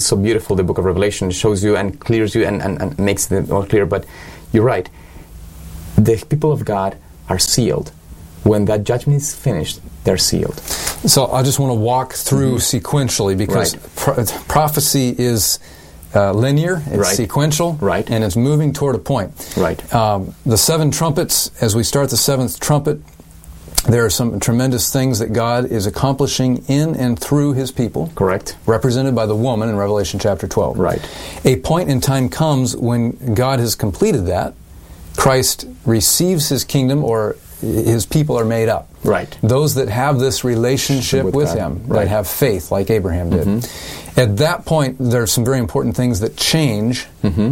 so beautiful, the book of Revelation. It shows you and clears you and makes it more clear. But you're right. The people of God are sealed. When that judgment is finished, they're sealed. So I just want to walk through sequentially, because prophecy is linear, it's sequential, and it's moving toward a point. The 7 trumpets, as we start the 7th trumpet, there are some tremendous things that God is accomplishing in and through His people. Correct. Represented by the woman in Revelation chapter 12. A point in time comes when God has completed that. Christ receives His kingdom, or His people are made up. Those that have this relationship with Him, that have faith, like Abraham did. At that point, there are some very important things that change.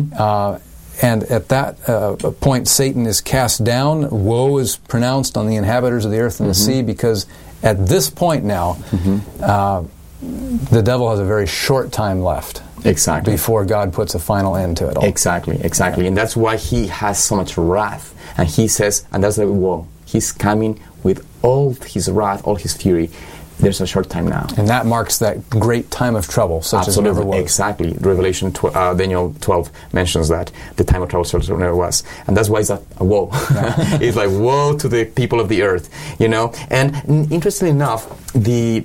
And at that point, Satan is cast down. Woe is pronounced on the inhabitants of the earth and the sea, because at this point now, the devil has a very short time left. Before God puts a final end to it all. Exactly. And that's why He has so much wrath. And He says, and that's the woe. He's coming with all His wrath, all His fury. There's a short time now. And that marks that great time of trouble, such as never was. Exactly. Revelation, Daniel 12 mentions that. The time of trouble such as never was. And that's why it's a woe. It's like, woe to the people of the earth. You know? And interestingly enough, the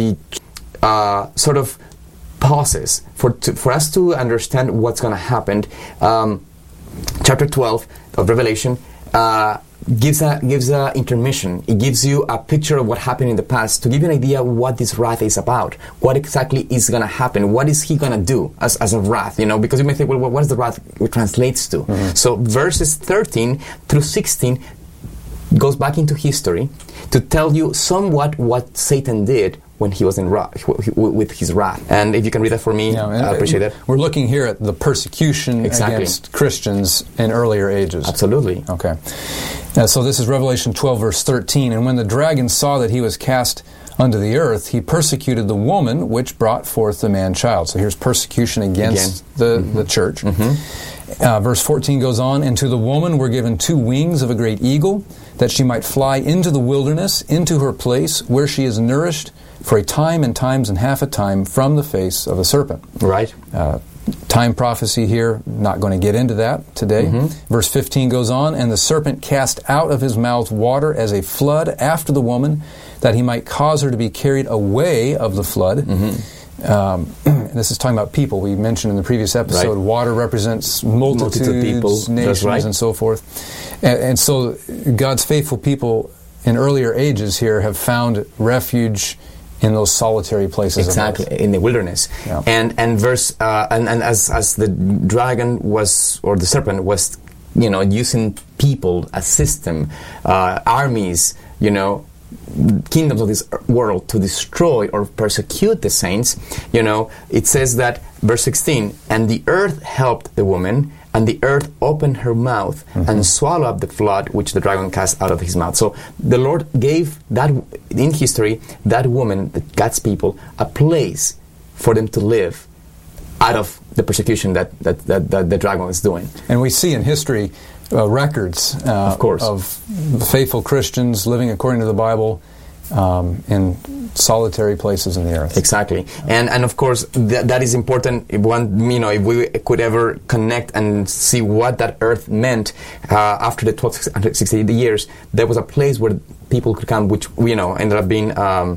sort of pauses for us to understand what's going to happen. Chapter 12 of Revelation gives a intermission. It gives you a picture of what happened in the past to give you an idea what this wrath is about. What exactly is going to happen? What is He going to do as a wrath? You know, because you may think, well, what is the wrath translates to? So verses 13 through 16 goes back into history to tell you somewhat what Satan did when he was in wrath, with his wrath. And if you can read that for me, I appreciate that. We're looking here at the persecution against Christians in earlier ages. Absolutely. Okay. So this is Revelation 12, verse 13. And when the dragon saw that he was cast unto the earth, he persecuted the woman which brought forth the man-child. So here's persecution against the church. Verse 14 goes on, and to the woman were given 2 wings of a great eagle, that she might fly into the wilderness, into her place, where she is nourished for a time and times and half a time from the face of the serpent. Time prophecy here, not going to get into that today. Verse 15 goes on, and the serpent cast out of his mouth water as a flood after the woman, that he might cause her to be carried away of the flood. This is talking about people. We mentioned in the previous episode, water represents multitudes of people, nations, and so forth. And so God's faithful people in earlier ages here have found refuge in those solitary places. In the wilderness. And verse and as the dragon was, or the serpent was, using people, a system, armies, kingdoms of this world to destroy or persecute the saints, it says that, verse 16, and the earth helped the woman, and the earth opened her mouth and swallowed up the flood which the dragon cast out of his mouth. So the Lord gave that, in history, that woman, God's people, a place for them to live out of the persecution that the dragon was doing. And we see in history records of faithful Christians living according to the Bible in solitary places in the earth. And of course that is important. If we could ever connect and see what that earth meant after the 1260 years, there was a place where people could come, which ended up being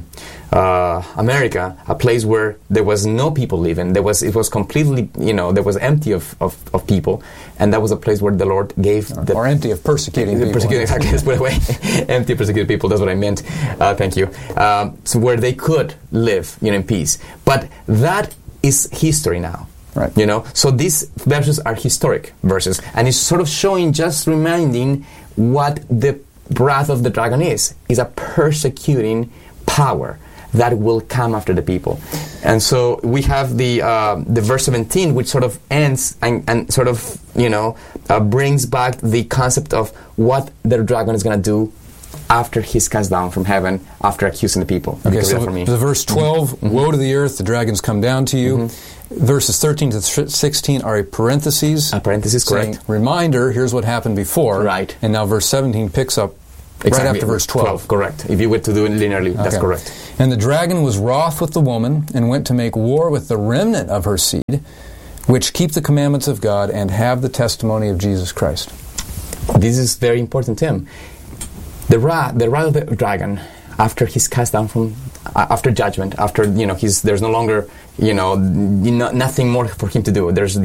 America, a place where there was no people living. It was completely, there was empty of people, and that was a place where the Lord gave or empty of persecuting people. Exactly. Let's put it away. Empty of persecuted people. That's what I meant. Thank you. So where they could live, in peace. But that is history now. So these verses are historic verses, and it's sort of showing, just reminding what the wrath of the dragon is a persecuting power that will come after the people. And so we have the verse 17, which sort of ends and sort of brings back the concept of what the dragon is going to do after he's cast down from heaven, after accusing the people. Okay, so the verse 12, woe to the earth, the dragons come down to you. Verses 13 to 16 are a parenthesis. A parenthesis, correct. Reminder, here's what happened before. Right. And now verse 17 picks up Right after verse 12. Correct. If you were to do it linearly, that's correct. And the dragon was wroth with the woman, and went to make war with the remnant of her seed, which keep the commandments of God and have the testimony of Jesus Christ. This is very important, Tim. The wrath of the dragon, after he's cast down from, after judgment, after, there's no longer, nothing more for him to do. There's,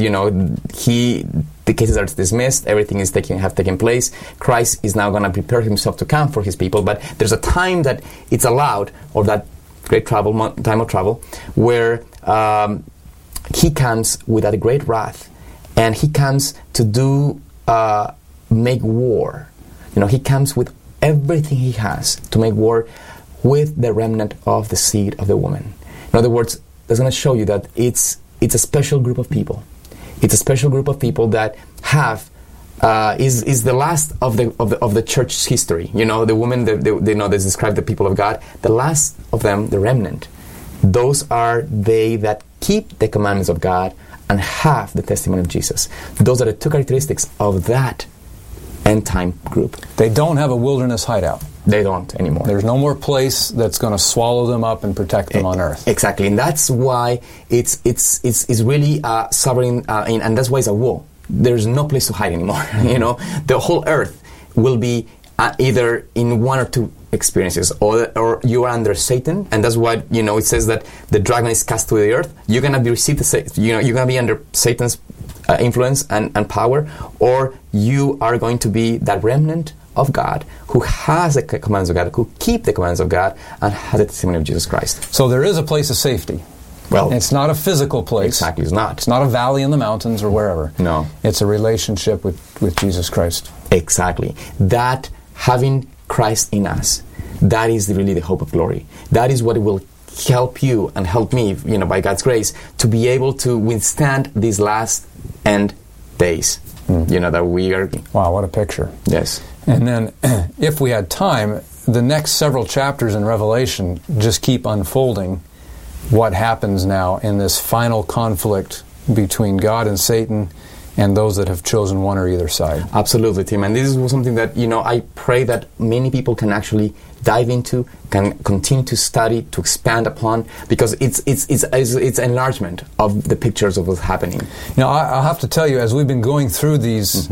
the cases are dismissed, everything is taken place. Christ is now going to prepare himself to come for his people, but there's a time that it's allowed, or that great time of trouble, where he comes with that great wrath, and he comes to do, make war. He comes with everything he has to make war with the remnant of the seed of the woman. In other words, that's going to show you that it's a special group of people. It's a special group of people that have is the last of the church's history. The women they describe the people of God. The last of them, the remnant. Those are they that keep the commandments of God and have the testimony of Jesus. Those are the two characteristics of that end time group. They don't have a wilderness hideout. They don't anymore. There's no more place that's going to swallow them up and protect them on earth. Exactly, and that's why it's really sovereign, and that's why it's a war. There's no place to hide anymore. The whole earth will be either in one or two experiences, or you are under Satan, and that's why it says that the dragon is cast to the earth. You're gonna be you're gonna be under Satan's influence and power, or you are going to be that remnant of God who has the commands of God, who keep the commands of God, and has the testimony of Jesus Christ. So there is a place of safety. Well, it's not a physical place. Exactly, it's not. It's not a valley in the mountains or wherever. No. It's a relationship with Jesus Christ. Exactly. That having Christ in us, that is really the hope of glory. That is what will help you and help me, by God's grace, to be able to withstand these last end days. That we are... Wow, what a picture. Yes. And then, if we had time, the next several chapters in Revelation just keep unfolding what happens now in this final conflict between God and Satan and those that have chosen one or either side. Absolutely, Tim. And this is something that, I pray that many people can actually dive into, can continue to study, to expand upon, because it's enlargement of the pictures of what's happening. I'll have to tell you, as we've been going through these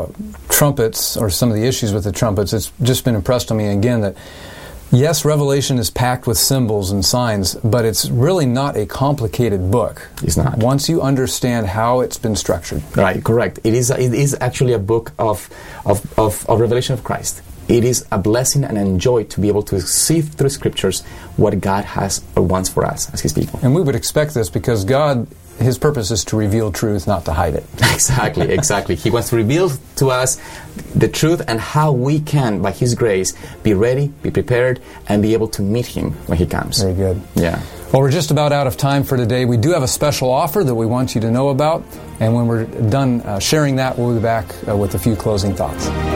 trumpets, or some of the issues with the trumpets, it's just been impressed on me again that yes, Revelation is packed with symbols and signs, but it's really not a complicated book. It's not. Once you understand how it's been structured. Right, correct. It is actually a book of revelation of Christ. It is a blessing and a joy to be able to see through Scriptures what God has or wants for us as His people. And we would expect this because God, His purpose is to reveal truth, not to hide it. Exactly. He wants to reveal to us the truth and how we can, by His grace, be ready, be prepared, and be able to meet Him when He comes. Very good. Yeah. Well, we're just about out of time for today. We do have a special offer that we want you to know about, and when we're done sharing that, we'll be back with a few closing thoughts.